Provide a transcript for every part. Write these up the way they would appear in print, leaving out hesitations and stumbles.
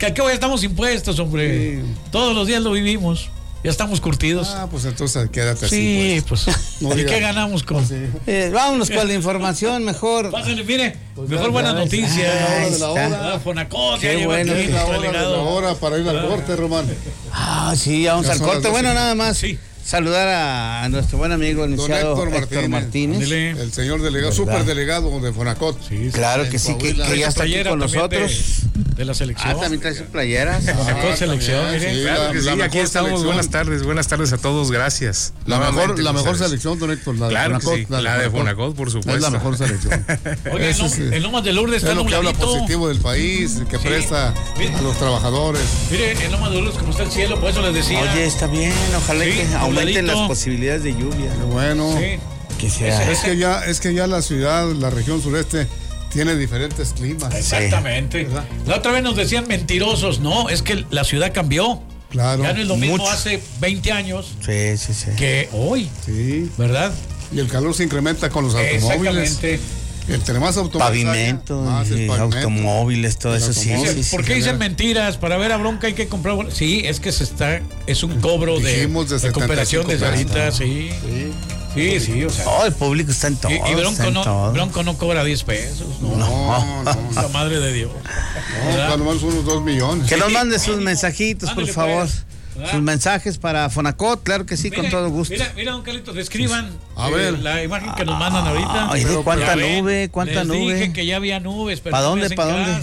Que al cabo ya estamos impuestos, hombre. Sí. Todos los días lo vivimos. Ya estamos curtidos. Ah, pues entonces quédate así. Sí, pues. No ¿y qué ganamos con? Sí. Vámonos con la información mejor. Pásale, mire, pues mejor buena noticia. De la hora. Fonacot, qué bueno. Es la hora para ir al corte, Román. Sí, vamos al corte. Bueno, nada más. Sí. Saludar a nuestro buen amigo, el licenciado Héctor Martínez. El señor delegado, superdelegado de Fonacot. Sí, claro que sí, que ya está aquí con nosotros. De la selección. También trae sus playeras. Sacó selección, sí, claro que sí, aquí estamos. Buenas tardes a todos, gracias. La mejor selección, don Héctor, la claro de Fonacot. Sí, la de Fonacot, por supuesto. Es la mejor selección. Oye, el Lomas de Lourdes está es lo que habla nubladito. positivo del país, que presta a los trabajadores. Mire, el Lomas de Lourdes como está el cielo, por eso les decía. Oye, está bien, ojalá que aumenten las posibilidades de lluvia. Qué bueno. Sí. Que sea. Es que ya la ciudad, la región sureste, tiene diferentes climas. Exactamente. Sí. La otra vez nos decían mentirosos, no, es que la ciudad cambió. Claro. Ya no es lo mismo hace 20 años. Sí. Que hoy. Sí. ¿Verdad? Y el calor se incrementa con los automóviles. Exactamente. Entre más pavimento, automóviles, todo eso sí. ¿Por qué dicen mentiras? Para ver a bronca hay que comprar. Sí, es que es un cobro de cooperación de ahorita, sí. Sí, o sea. El público está en todo. Y Bronco no cobra 10 pesos. No. La madre de Dios. No, nomás unos 2 millones. Que nos mande sus mensajitos, por favor. Sus mensajes para Fonacot, claro que sí, con todo gusto. Mira, don Carlitos, describan a ver la imagen que nos mandan ahorita. ¿Cuánta nube? ¿Cuánta nube? Dije que ya había nubes, pero ¿para dónde?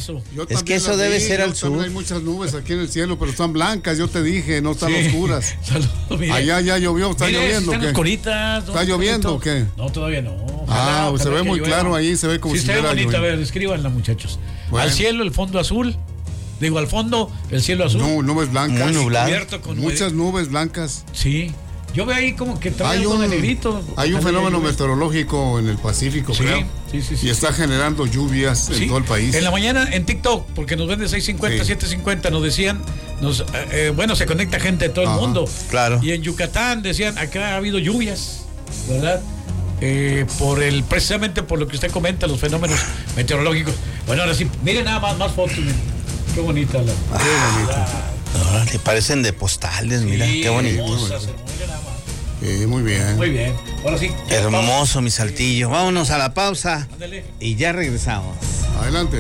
Es que eso debe ser al sur. Hay muchas nubes aquí en el cielo, pero están blancas, yo te dije, no están oscuras. Saludos, allá ya llovió, está lloviendo. ¿Están oscuritas? ¿Está lloviendo o qué? No, todavía no. Ojalá, se ve muy claro ahí, se ve como si fuera bonita, a ver, descríbanla, muchachos. Al cielo, el fondo azul. Digo, al fondo, el cielo azul. No, nubes blancas. Muy nublado. Muchas nubes blancas. Sí. Yo veo ahí como que trae algo de negrito. Hay un fenómeno meteorológico en el Pacífico, creo. Sí. Y está generando lluvias en todo el país. En la mañana en TikTok, porque nos ven de 6:50, 7:50, nos decían, se conecta gente de todo el mundo. Claro. Y en Yucatán decían, acá ha habido lluvias, ¿verdad? Precisamente por lo que usted comenta, los fenómenos meteorológicos. Bueno, ahora sí, miren nada más fotos, miren. Qué bonita la. Qué bonita. Le parecen de postales, mira, qué bonito. Muy bien. Muy bien. Ahora sí. Hermoso, mi Saltillo. Vámonos a la pausa. Ándale. Y ya regresamos. Adelante.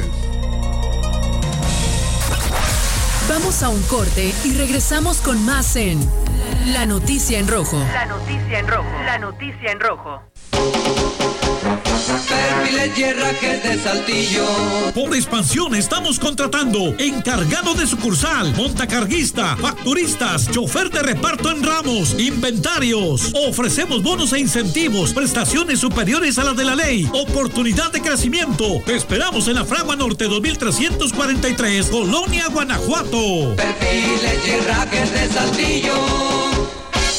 Vamos a un corte y regresamos con más en La Noticia en Rojo. La Noticia en Rojo. La Noticia en Rojo. Perfiles y herrajes de Saltillo. Por expansión estamos contratando encargado de sucursal, montacarguista, facturistas, chofer de reparto en ramos, inventarios. Ofrecemos bonos e incentivos, prestaciones superiores a las de la ley, oportunidad de crecimiento. Te esperamos en la Fragua Norte 2343, Colonia, Guanajuato. Perfiles y herrajes de Saltillo.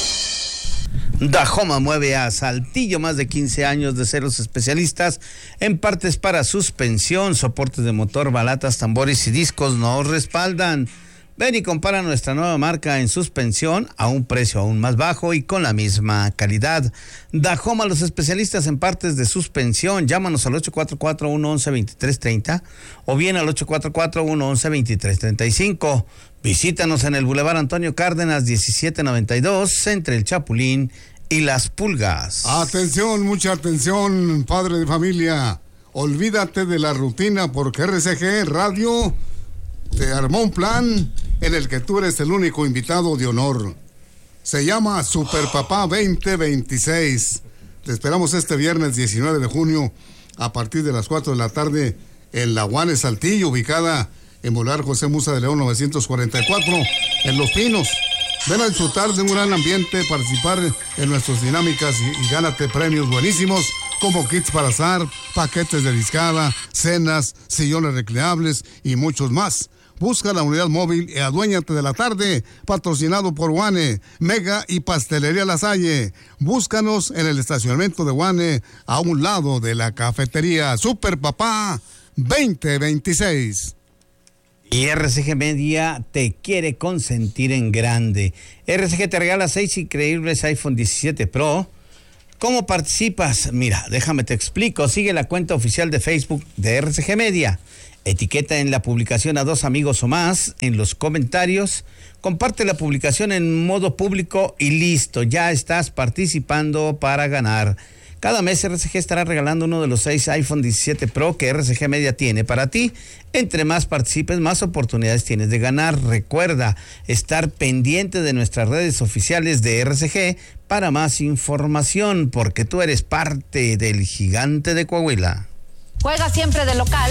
Dahoma mueve a Saltillo, más de 15 años de ser los especialistas en partes para suspensión, soportes de motor, balatas, tambores y discos nos respaldan. Ven y compara nuestra nueva marca en suspensión a un precio aún más bajo y con la misma calidad. Dahoma, los especialistas en partes de suspensión. Llámanos al 844-111-2330 o bien al 844-111-2335. Visítanos en el Boulevard Antonio Cárdenas 1792, entre el Chapulín y Las Pulgas. Atención, mucha atención, padre de familia. Olvídate de la rutina porque RCG Radio te armó un plan en el que tú eres el único invitado de honor. Se llama Super Papá 2026. Te esperamos este viernes 19 de junio a partir de las 4 de la tarde en La Guane, Saltillo, ubicada en Boulevard José Musa de León 944, en Los Pinos. Ven a disfrutar de un gran ambiente, participar en nuestras dinámicas y gánate premios buenísimos como kits para azar, paquetes de discada, cenas, sillones reclinables y muchos más. Busca la unidad móvil y aduéñate de la tarde, patrocinado por Guane, Mega y Pastelería La Salle. Búscanos en el estacionamiento de Guane, a un lado de la cafetería Super Papá 2026. Y RCG Media te quiere consentir en grande. RCG te regala 6 increíbles iPhone 17 Pro. ¿Cómo participas? Mira, déjame te explico. Sigue la cuenta oficial de Facebook de RCG Media. Etiqueta en la publicación a 2 amigos o más en los comentarios. Comparte la publicación en modo público y listo, ya estás participando para ganar. Cada mes RCG estará regalando uno de los 6 iPhone 17 Pro que RCG Media tiene para ti. Entre más participes, más oportunidades tienes de ganar. Recuerda estar pendiente de nuestras redes oficiales de RCG para más información, porque tú eres parte del Gigante de Coahuila. Juega siempre de local